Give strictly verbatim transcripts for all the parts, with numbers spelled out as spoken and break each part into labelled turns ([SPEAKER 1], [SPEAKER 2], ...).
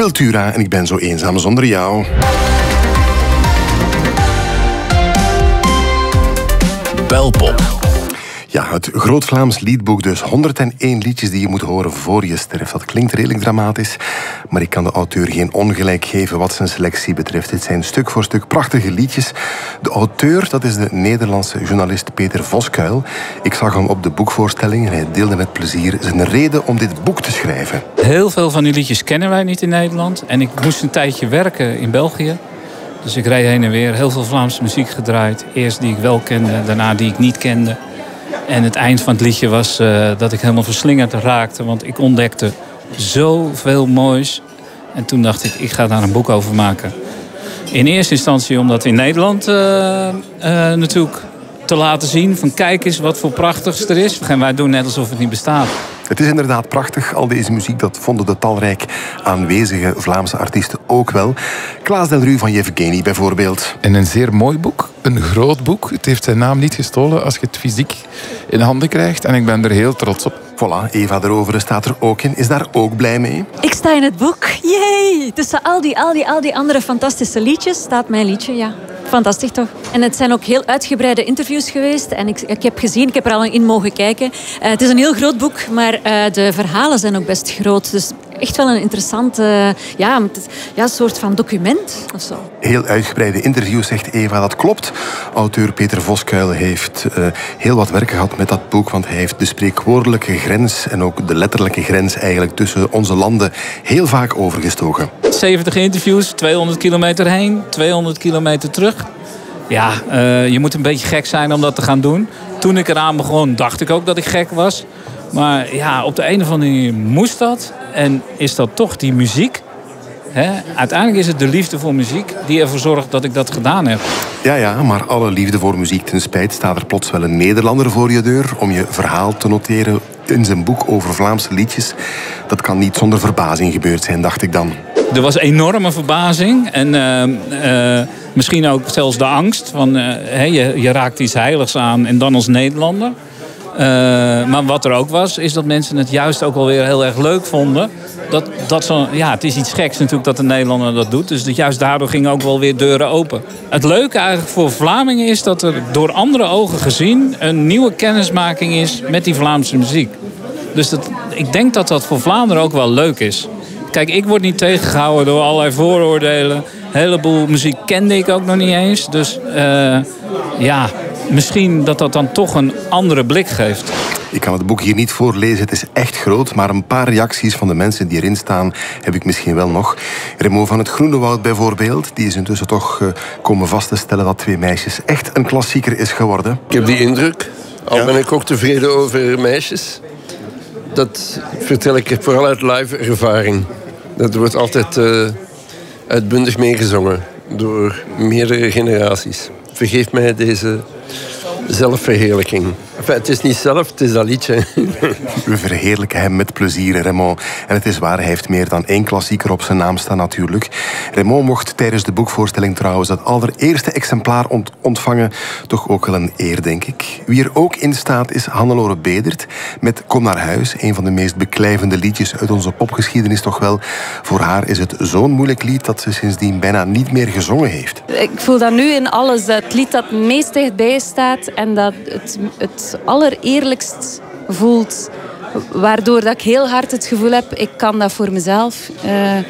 [SPEAKER 1] Wiltura en ik ben zo eenzaam zonder jou.
[SPEAKER 2] Belpop.
[SPEAKER 1] Ja, het Groot-Vlaams liedboek dus. honderdéén liedjes die je moet horen voor je sterft. Dat klinkt redelijk dramatisch, maar ik kan de auteur geen ongelijk geven wat zijn selectie betreft. Dit zijn stuk voor stuk prachtige liedjes. De auteur, dat is de Nederlandse journalist Peter Voskuil. Ik zag hem op de boekvoorstelling en hij deelde met plezier zijn reden om dit boek te schrijven.
[SPEAKER 3] Heel veel van die liedjes kennen wij niet in Nederland. En ik moest een tijdje werken in België. Dus ik reed heen en weer. Heel veel Vlaamse muziek gedraaid. Eerst die ik wel kende, daarna die ik niet kende. En het eind van het liedje was uh, dat ik helemaal verslingerd raakte. Want ik ontdekte zoveel moois. En toen dacht ik, ik ga daar een boek over maken. In eerste instantie om dat in Nederland uh, uh, natuurlijk te laten zien. Van kijk eens wat voor prachtigs er is. En wij doen net alsof het niet bestaat.
[SPEAKER 1] Het is inderdaad prachtig, al deze muziek. Dat vonden de talrijk aanwezige Vlaamse artiesten ook wel. Klaas Delru van Yevgeny bijvoorbeeld.
[SPEAKER 4] En een zeer mooi boek, een groot boek. Het heeft zijn naam niet gestolen als je het fysiek in handen krijgt. En ik ben er heel trots op.
[SPEAKER 1] Voilà, Eva de Rovere staat er ook in. Is daar ook blij mee?
[SPEAKER 5] Ik sta in het boek. Yay! Tussen al die, al die, al die andere fantastische liedjes staat mijn liedje, ja. Fantastisch toch? En het zijn ook heel uitgebreide interviews geweest. En ik, ik heb gezien, ik heb er al in mogen kijken. Uh, het is een heel groot boek, maar uh, de verhalen zijn ook best groot. Dus echt wel een interessant uh, ja, ja, soort van document of zo.
[SPEAKER 1] Heel uitgebreide interviews, zegt Eva, dat klopt. Auteur Peter Voskuil heeft uh, heel wat werk gehad met dat boek, want hij heeft de spreekwoordelijke grens en ook de letterlijke grens eigenlijk tussen onze landen heel vaak overgestoken.
[SPEAKER 3] zeventig interviews, tweehonderd kilometer heen, tweehonderd kilometer terug. Ja, uh, je moet een beetje gek zijn om dat te gaan doen. Toen ik eraan begon, dacht ik ook dat ik gek was. Maar ja, op de een of andere manier moest dat. En is dat toch die muziek? Hè? Uiteindelijk is het de liefde voor muziek die ervoor zorgt dat ik dat gedaan heb.
[SPEAKER 1] Ja, ja, maar alle liefde voor muziek ten spijt staat er plots wel een Nederlander voor je deur om je verhaal te noteren in zijn boek over Vlaamse liedjes. Dat kan niet zonder verbazing gebeurd zijn, dacht ik dan.
[SPEAKER 3] Er was enorme verbazing en uh, uh, misschien ook zelfs de angst. Van, uh, hey, je, je raakt iets heiligs aan en dan als Nederlander. Uh, maar wat er ook was, is dat mensen het juist ook wel weer heel erg leuk vonden. Dat, dat zo, ja, het is iets geks natuurlijk dat de Nederlander dat doet. Dus dat juist daardoor gingen ook wel weer deuren open. Het leuke eigenlijk voor Vlamingen is dat er door andere ogen gezien een nieuwe kennismaking is met die Vlaamse muziek. Dus dat, ik denk dat dat voor Vlaanderen ook wel leuk is. Kijk, ik word niet tegengehouden door allerlei vooroordelen. Een heleboel muziek kende ik ook nog niet eens. Dus uh, ja, misschien dat dat dan toch een andere blik geeft.
[SPEAKER 1] Ik kan het boek hier niet voorlezen, het is echt groot. Maar een paar reacties van de mensen die erin staan heb ik misschien wel nog. Remo van het Groenewoud bijvoorbeeld. Die is intussen toch uh, komen vast te stellen dat Twee Meisjes echt een klassieker is geworden.
[SPEAKER 6] Ik heb die indruk. Al ja. ben ik ook tevreden over Meisjes. Dat vertel ik vooral uit live ervaring. Dat wordt altijd uh, uitbundig meegezongen door meerdere generaties. Vergeef mij deze zelfverheerlijking. Enfin, het is niet zelf, het is dat liedje.
[SPEAKER 1] We verheerlijken hem met plezier, Raymond. En het is waar, hij heeft meer dan één klassieker op zijn naam staan natuurlijk. Raymond mocht tijdens de boekvoorstelling trouwens dat allereerste exemplaar ont- ontvangen. Toch ook wel een eer, denk ik. Wie er ook in staat is Hannelore Bedert met Kom naar huis. Een van de meest beklijvende liedjes uit onze popgeschiedenis toch wel. Voor haar is het zo'n moeilijk lied dat ze sindsdien bijna niet meer gezongen heeft.
[SPEAKER 7] Ik voel dat nu in alles. Het lied dat het meest dichtbij staat en dat het, het allereerlijkst voelt. Waardoor dat ik heel hard het gevoel heb, ik kan dat voor mezelf. Uh,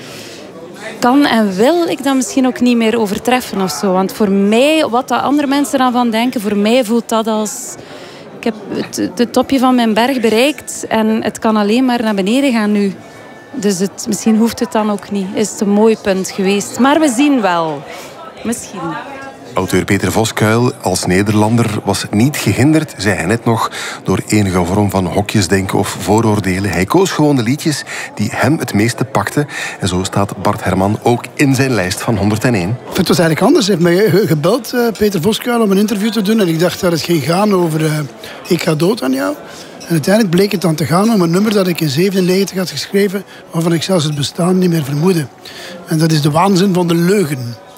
[SPEAKER 7] kan en wil ik dat misschien ook niet meer overtreffen of zo. Want voor mij, wat dat andere mensen dan van denken, voor mij voelt dat als... Ik heb het, het topje van mijn berg bereikt en het kan alleen maar naar beneden gaan nu. Dus het, misschien hoeft het dan ook niet. Is het een mooi punt geweest. Maar we zien wel. Misschien.
[SPEAKER 1] Auteur Peter Voskuil als Nederlander was niet gehinderd, zei hij net nog, door enige vorm van hokjesdenken of vooroordelen. Hij koos gewoon de liedjes die hem het meeste pakten. En zo staat Bart Herman ook in zijn lijst van honderdéén.
[SPEAKER 8] Het was eigenlijk anders. Hij heeft mij gebeld, Peter Voskuil, om een interview te doen. En ik dacht dat het ging gaan over uh, Ik ga dood aan jou. En uiteindelijk bleek het dan te gaan om een nummer dat ik in zevenennegentig had geschreven, waarvan ik zelfs het bestaan niet meer vermoedde. En dat is De waanzin van de leugen.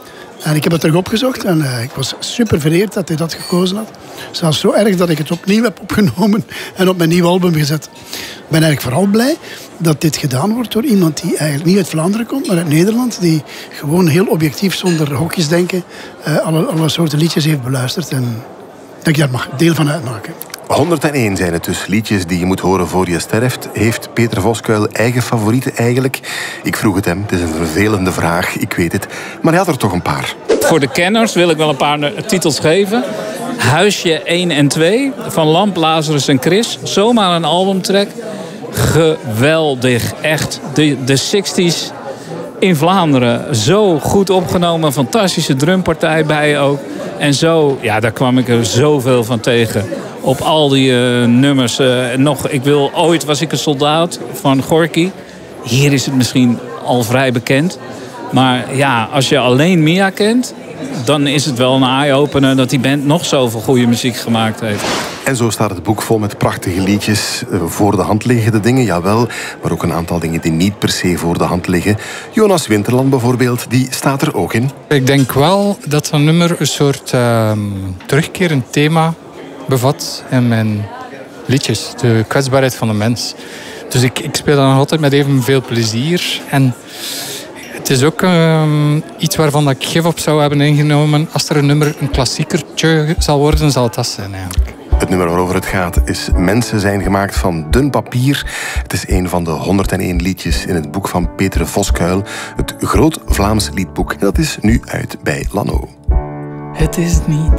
[SPEAKER 8] En ik heb het terug opgezocht en uh, ik was super vereerd dat hij dat gekozen had. Zelfs zo erg dat ik het opnieuw heb opgenomen en op mijn nieuw album gezet. Ik ben eigenlijk vooral blij dat dit gedaan wordt door iemand die eigenlijk niet uit Vlaanderen komt, maar uit Nederland. Die gewoon heel objectief, zonder hokjes denken, uh, alle, alle soorten liedjes heeft beluisterd. En dat ik daar mag deel van uitmaken.
[SPEAKER 1] honderdéén zijn het dus, liedjes die je moet horen voor je sterft. Heeft Peter Voskuil eigen favorieten eigenlijk? Ik vroeg het hem, het is een vervelende vraag, ik weet het. Maar hij had er toch een paar.
[SPEAKER 3] Voor de kenners wil ik wel een paar titels geven. Huisje één en twee van Lamp, Lazarus en Chris. Zomaar een albumtrack. Geweldig, echt. De, de zestig's in Vlaanderen. Zo goed opgenomen, fantastische drumpartij bij ook. En zo, ja, daar kwam ik er zoveel van tegen. Op al die uh, nummers. Uh, nog, ik wil, ooit was ik een soldaat van Gorky. Hier is het misschien al vrij bekend. Maar ja, als je alleen Mia kent, dan is het wel een eye-opener dat die band nog zoveel goede muziek gemaakt heeft.
[SPEAKER 1] En zo staat het boek vol met prachtige liedjes. Voor de hand liggende dingen, jawel. Maar ook een aantal dingen die niet per se voor de hand liggen. Jonas Winterland bijvoorbeeld, die staat er ook in.
[SPEAKER 9] Ik denk wel dat dat nummer een soort uh, terugkerend thema bevat in mijn liedjes. De kwetsbaarheid van de mens. Dus ik, ik speel dat nog altijd met evenveel plezier. En het is ook uh, iets waarvan ik gif op zou hebben ingenomen. Als er een nummer een klassiekertje zal worden, zal het dat zijn eigenlijk.
[SPEAKER 1] Het nummer waarover het gaat is Mensen zijn gemaakt van dun papier. Het is een van de honderdéén liedjes in het boek van Peter Voskuil. Het Groot Vlaams Liedboek. En dat is nu uit bij Lano.
[SPEAKER 10] Het is niet